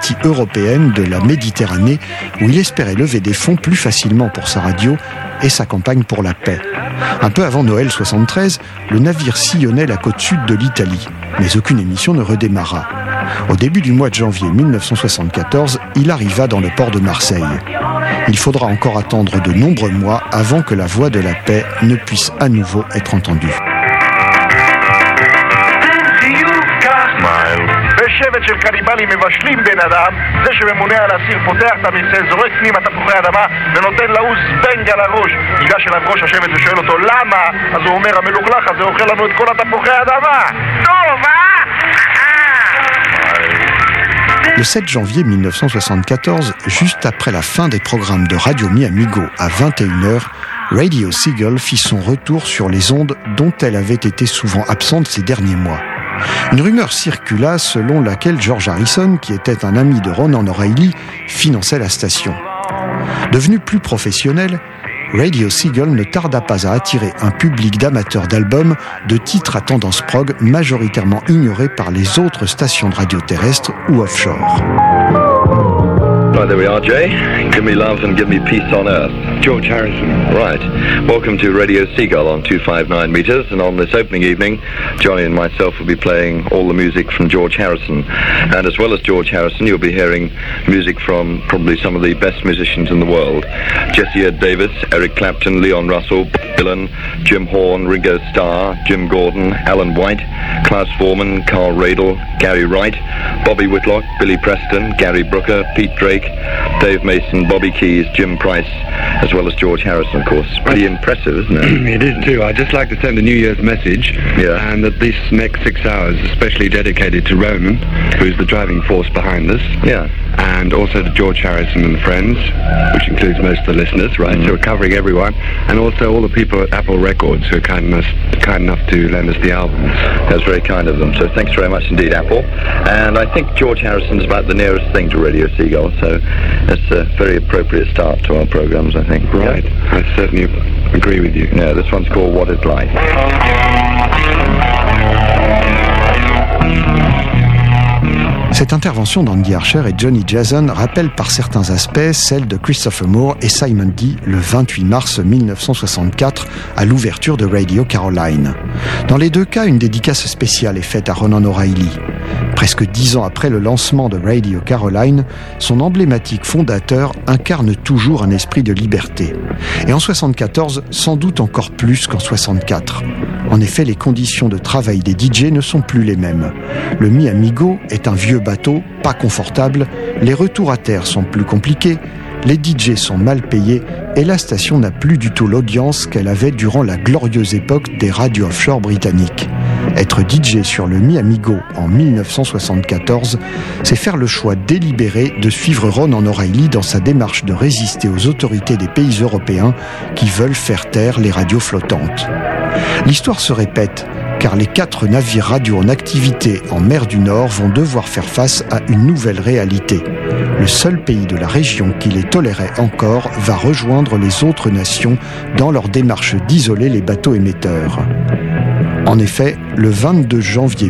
partie européenne de la Méditerranée où il espérait lever des fonds plus facilement pour sa radio et sa campagne pour la paix. Un peu avant Noël 73, le navire sillonnait la côte sud de l'Italie, mais aucune émission ne redémarra. Au début du mois de janvier 1974, il arriva dans le port de Marseille. Il faudra encore attendre de nombreux mois avant que la voix de la paix ne puisse à nouveau être entendue. שבט של קניבלים מבשלים בן אדם, זה שממונה על הסיר פותח את המרצה, זורק פנימה תפוחי אדמה ונותן לעוז בנג על הראש. ניגש אליו ראש השבט ושואל אותו למה? אז הוא אומר המלוכלך הזה אוכל לנו את כל התפוחי אדמה. טוב, Le 7 janvier 1974, juste après la fin des programmes de Radio Mi-Amigo à 21h, Radio Seagull fit son retour sur les ondes dont elle avait été souvent absente ces derniers mois. Une rumeur circula selon laquelle George Harrison, qui était un ami de Ronan O'Reilly, finançait la station. Devenu plus professionnel, Radio Seagull ne tarda pas à attirer un public d'amateurs d'albums de titres à tendance prog majoritairement ignorés par les autres stations de radio terrestres ou offshore. Right, there we are, Jay. Give me love and give me peace on earth. George Harrison. Right. Welcome to Radio Seagull on 259 meters, and on this opening evening, Johnny and myself will be playing all the music from George Harrison. And as well as George Harrison, you'll be hearing music from probably some of the best musicians in the world. Jesse Ed Davis, Eric Clapton, Leon Russell, Dylan, Jim Horn, Ringo Starr, Jim Gordon, Alan White, Klaus Forman, Carl Radle, Gary Wright, Bobby Whitlock, Billy Preston, Gary Brooker, Pete Drake, Dave Mason, Bobby Keys, Jim Price, as well as George Harrison, of course. Pretty impressive, isn't it? It is too. I'd just like to send a New Year's message, and that this next 6 hours is especially dedicated to Ronan, who's the driving force behind this. Yeah. And also to George Harrison and friends, which includes most of the listeners, right? So we're covering everyone, and also all the people at Apple Records who are kind enough to lend us the albums. That's very kind of them. So thanks very much indeed, Apple. And I think George Harrison's about the nearest thing to Radio Seagull, so it's a very appropriate start to our programs, I think. Right. Yeah. I certainly agree with you. Yeah, this one's called What Is Life. Cette intervention d'Andy Archer et Johnny Jason rappelle par certains aspects celle de Christopher Moore et Simon Dee le 28 mars 1964 à l'ouverture de Radio Caroline. Dans les deux cas, une dédicace spéciale est faite à Ronan O'Reilly. Presque 10 ans après le lancement de Radio Caroline, son emblématique fondateur incarne toujours un esprit de liberté. Et en 74, sans doute encore plus qu'en 64. En effet, les conditions de travail des DJ ne sont plus les mêmes. Le Mi-Amigo est un vieux bateau, pas confortable, les retours à terre sont plus compliqués, les DJ sont mal payés et la station n'a plus du tout l'audience qu'elle avait durant la glorieuse époque des radios offshore britanniques. Être DJ sur le Mi-Amigo en 1974, c'est faire le choix délibéré de suivre Ronan O'Reilly dans sa démarche de résister aux autorités des pays européens qui veulent faire taire les radios flottantes. L'histoire se répète, car les 4 navires radio en activité en mer du Nord vont devoir faire face à une nouvelle réalité. Le seul pays de la région qui les tolérait encore va rejoindre les autres nations dans leur démarche d'isoler les bateaux émetteurs. En effet, le 22 janvier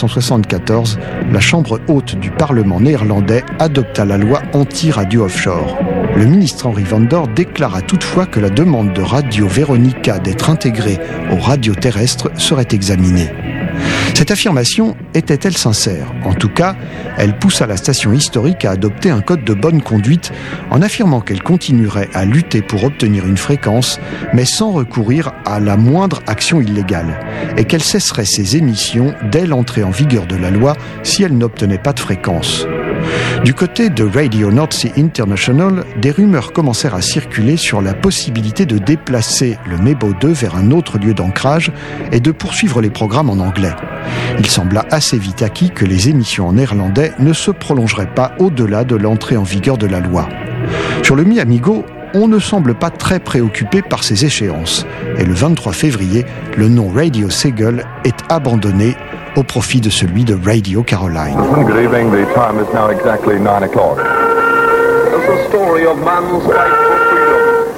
1974, la Chambre haute du Parlement néerlandais adopta la loi anti-radio offshore. Le ministre Henry Van Dor déclara toutefois que la demande de Radio Veronica d'être intégrée aux radios terrestres serait examinée. Cette affirmation était-elle sincère ? En tout cas, elle poussa la station historique à adopter un code de bonne conduite en affirmant qu'elle continuerait à lutter pour obtenir une fréquence, mais sans recourir à la moindre action illégale, et qu'elle cesserait ses émissions dès l'entrée en vigueur de la loi si elle n'obtenait pas de fréquence. Du côté de Radio North Sea International, des rumeurs commencèrent à circuler sur la possibilité de déplacer le Mebo 2 vers un autre lieu d'ancrage et de poursuivre les programmes en anglais. Il sembla assez vite acquis que les émissions en néerlandais ne se prolongeraient pas au-delà de l'entrée en vigueur de la loi. Sur le Mi-Amigo, on ne semble pas très préoccupé par ces échéances. Et le 23 février, le nom Radio Seagull est abandonné au profit de celui de Radio Caroline. Good evening, the time is now exactly 9 o'clock. It's a story of man's fight for freedom.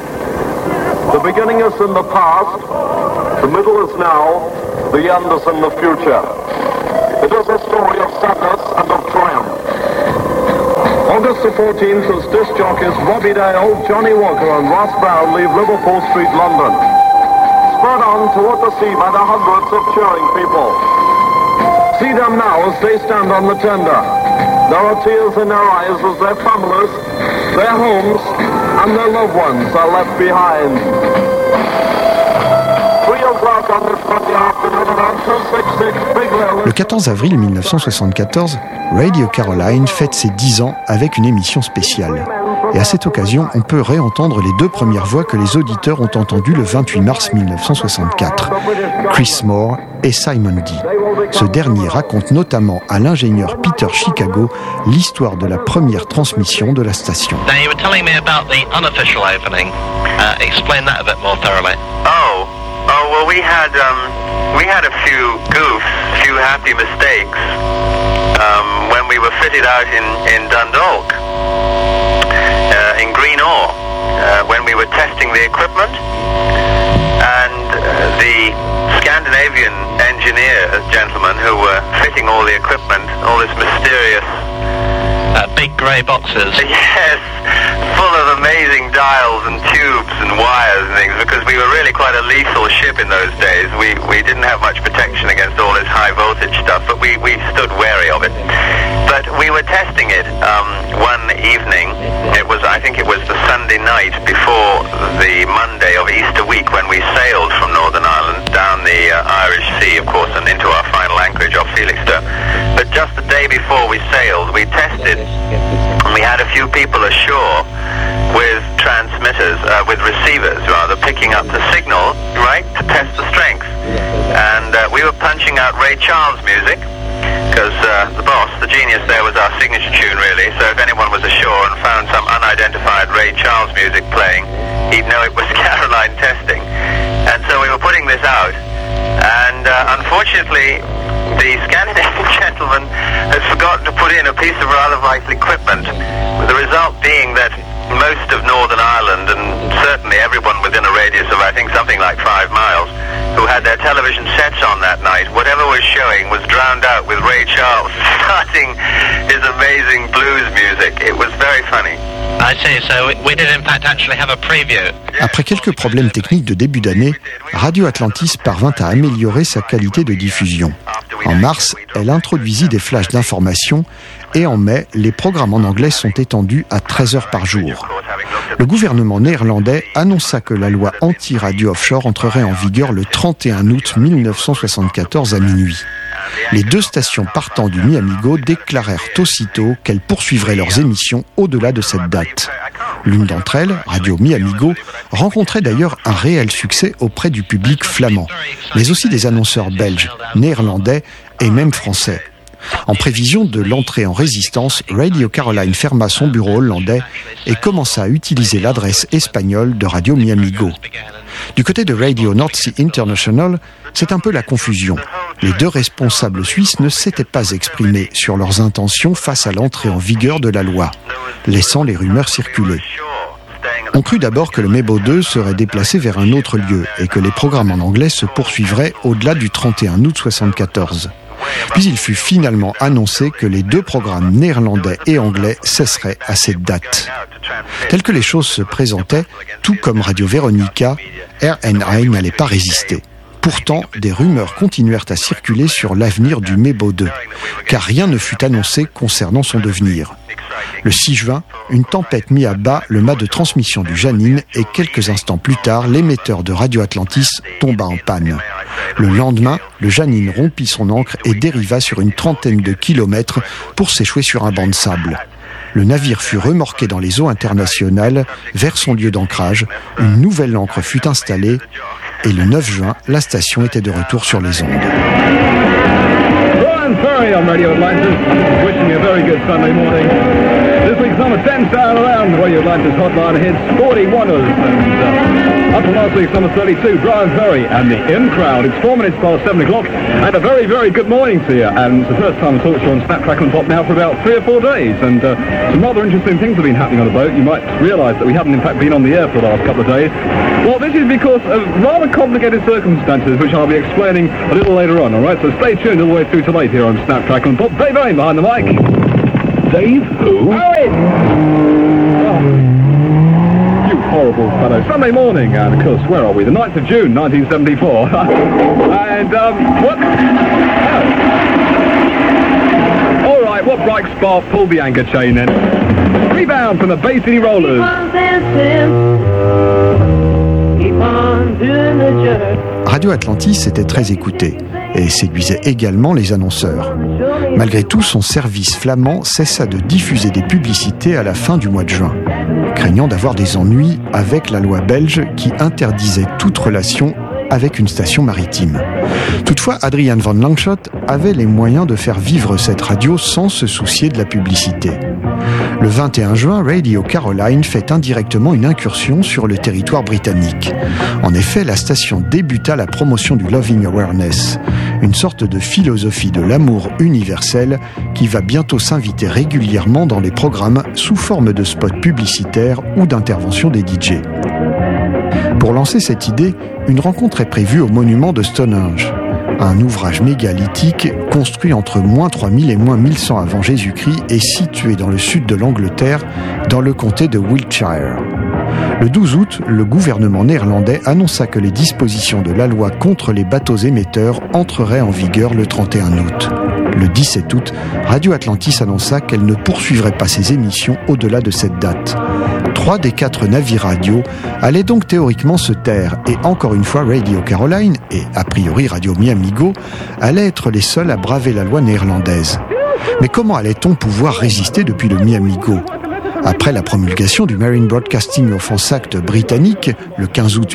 The beginning is in the past, the middle is now, the end is in the future. It is a story of sadness and of triumph. Manchester 14th as disc jockeys Robbie Dale, Johnny Walker and Ross Brown leave Liverpool Street, London. Spread on toward the sea by the hundreds of cheering people. See them now as they stand on the tender. There are tears in their eyes as their families, their homes, and their loved ones are left behind. 3 o'clock on this Sunday afternoon on 266 Big Lily. Le 14 avril 1974, Radio Caroline fête ses 10 ans avec une émission spéciale. Et à cette occasion, on peut réentendre les 2 premières voix que les auditeurs ont entendues le 28 mars 1964, Chris Moore et Simon D. Ce dernier raconte notamment à l'ingénieur Peter Chicago l'histoire de la première transmission de la station. Now you were telling me about the unofficial opening. Explain that a bit more thoroughly. Well, we had a few goofs, a few happy mistakes when we were fitted out in Dundalk, in Green Ore, when we were testing the equipment, and the Scandinavian engineer gentlemen who were fitting all the equipment, all this mysterious big grey boxes. Yes, full of amazing dials and tubes and wires and things, because we were really quite a lethal ship in those days. We didn't have much protection against all this high voltage stuff, but we stood wary of it. But we were testing it one evening. I think it was the Sunday night before the Monday of Easter week, when we sailed from Northern Ireland down the Irish Sea, of course, and into our final anchorage off Felixstowe. But just the day before we sailed, we tested, and we had a few people ashore with transmitters, with receivers rather, picking up the signal, right, to test the strength. And we were punching out Ray Charles music, because the boss, the genius there, was our signature tune really, so if anyone was ashore and found some unidentified Ray Charles music playing, he'd know it was Caroline testing. And so we were putting this out, and unfortunately the Scandinavian gentleman had forgotten to put in a piece of rather vital equipment, the result being that most of Northern Ireland, and certainly everyone within a radius of I think something like 5 miles, who had their television sets on that night, whatever was showing was drowned out with Ray Charles starting his amazing blues music. It was very funny. I see, so we did in fact actually have a preview. Après quelques problèmes techniques de début d'année, Radio Atlantis parvint à améliorer sa qualité de diffusion. En mars, elle introduisit des flashs d'information et en mai, les programmes en anglais sont étendus à 13 heures par jour. Le gouvernement néerlandais annonça que la loi anti-radio offshore entrerait en vigueur le 31 août 1974 à minuit. Les 2 stations partant du Mi-Amigo déclarèrent aussitôt qu'elles poursuivraient leurs émissions au-delà de cette date. L'une d'entre elles, Radio Mi-Amigo, rencontrait d'ailleurs un réel succès auprès du public flamand, mais aussi des annonceurs belges, néerlandais et même français. En prévision de l'entrée en résistance, Radio Caroline ferma son bureau hollandais et commença à utiliser l'adresse espagnole de Radio Mi-Amigo. Du côté de Radio North Sea International, c'est un peu la confusion. Les 2 responsables suisses ne s'étaient pas exprimés sur leurs intentions face à l'entrée en vigueur de la loi, laissant les rumeurs circuler. On crut d'abord que le Mebo 2 serait déplacé vers un autre lieu et que les programmes en anglais se poursuivraient au-delà du 31 août 1974. Puis il fut finalement annoncé que les 2 programmes néerlandais et anglais cesseraient à cette date. Telles que les choses se présentaient, tout comme Radio Veronica, RNI n'allait pas résister. Pourtant, des rumeurs continuèrent à circuler sur l'avenir du Mebo 2, car rien ne fut annoncé concernant son devenir. Le 6 juin, une tempête mit à bas le mât de transmission du Janine et quelques instants plus tard, l'émetteur de Radio Atlantis tomba en panne. Le lendemain, le Janine rompit son ancre et dériva sur une trentaine de kilomètres pour s'échouer sur un banc de sable. Le navire fut remorqué dans les eaux internationales vers son lieu d'ancrage, une nouvelle ancre fut installée et le 9 juin, la station était de retour sur les ondes. Brian Ferry on Radio Atlantis, wishing you a very good Sunday morning. This week's number 10 down around Radio Atlantis hotline hits 41ers, and up to last week's number 32, Brian Ferry and the In Crowd. It's 4 minutes past 7 o'clock, and a very, very good morning to you. And it's the first time I've talked to you on Snap, Crackle and Pop now for about 3 or 4 days, and some rather interesting things have been happening on the boat. You might realise that we haven't in fact been on the air for the last couple of days. Well, this is because of rather complicated circumstances, which I'll be explaining a little later on, alright? So stay tuned all the way through to late here on Snap, Crackle and Pop. Dave Owen behind the mic. Dave who? Owen! But Sunday morning, and of course, where are we? The 9th of June, 1974. And, what? Oh. All right, what bright spark pulled the anchor chain then? Rebound from the Bay City Rollers. Radio Atlantis était très écouté et séduisait également les annonceurs. Malgré tout, son service flamand cessa de diffuser des publicités à la fin du mois de juin, craignant d'avoir des ennuis avec la loi belge qui interdisait toute relation avec une station maritime. Toutefois, Adrian van Langschot avait les moyens de faire vivre cette radio sans se soucier de la publicité. Le 21 juin, Radio Caroline fait indirectement une incursion sur le territoire britannique. En effet, la station débuta la promotion du Loving Awareness, une sorte de philosophie de l'amour universel qui va bientôt s'inviter régulièrement dans les programmes sous forme de spots publicitaires ou d'interventions des DJ. Pour lancer cette idée, une rencontre est prévue au monument de Stonehenge, un ouvrage mégalithique construit entre moins 3000 et moins 1100 avant Jésus-Christ et situé dans le sud de l'Angleterre, dans le comté de Wiltshire. Le 12 août, le gouvernement néerlandais annonça que les dispositions de la loi contre les bateaux émetteurs entreraient en vigueur le 31 août. Le 17 août, Radio Atlantis annonça qu'elle ne poursuivrait pas ses émissions au-delà de cette date. 3 des 4 navires radio allaient donc théoriquement se taire et encore une fois Radio Caroline et a priori Radio Miamigo allaient être les seuls à braver la loi néerlandaise. Mais comment allait-on pouvoir résister depuis le Miamigo ? Après la promulgation du Marine Broadcasting Offence Act britannique, le 15 août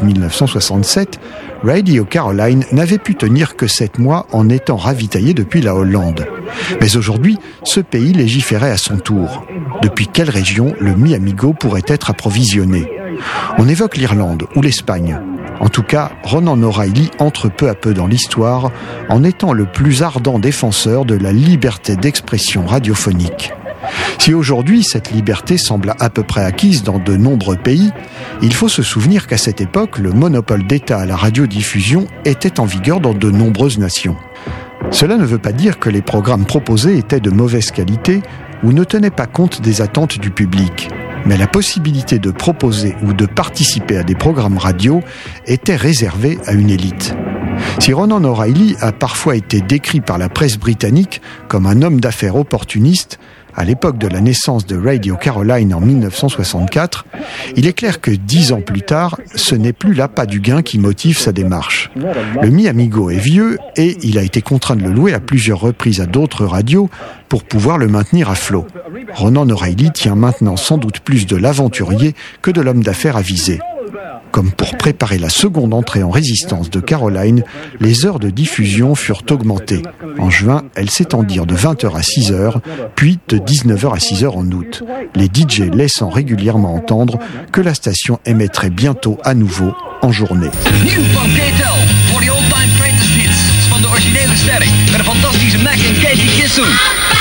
1967, Radio Caroline n'avait pu tenir que 7 mois en étant ravitaillé depuis la Hollande. Mais aujourd'hui, ce pays légiférait à son tour. Depuis quelle région le Miamigo pourrait être approvisionné ? On évoque l'Irlande ou l'Espagne. En tout cas, Ronan O'Reilly entre peu à peu dans l'histoire en étant le plus ardent défenseur de la liberté d'expression radiophonique. Si aujourd'hui cette liberté semble à peu près acquise dans de nombreux pays, il faut se souvenir qu'à cette époque, le monopole d'État à la radiodiffusion était en vigueur dans de nombreuses nations. Cela ne veut pas dire que les programmes proposés étaient de mauvaise qualité ou ne tenaient pas compte des attentes du public. Mais la possibilité de proposer ou de participer à des programmes radio était réservée à une élite. Si Ronan O'Reilly a parfois été décrit par la presse britannique comme un homme d'affaires opportuniste, à l'époque de la naissance de Radio Caroline en 1964, il est clair que 10 ans plus tard, ce n'est plus l'appât du gain qui motive sa démarche. Le Miamigo est vieux et il a été contraint de le louer à plusieurs reprises à d'autres radios pour pouvoir le maintenir à flot. Ronan O'Reilly tient maintenant sans doute plus de l'aventurier que de l'homme d'affaires avisé. Comme pour préparer la seconde entrée en résistance de Caroline, les heures de diffusion furent augmentées. En juin, elles s'étendirent de 20h à 6h, puis de 19h à 6h en août. Les DJ laissant régulièrement entendre que la station émettrait bientôt à nouveau en journée. Nieuw van KTEL voor die old-time greatest hits van de originele sterren met een fantastische Mac en Casey Kissoon.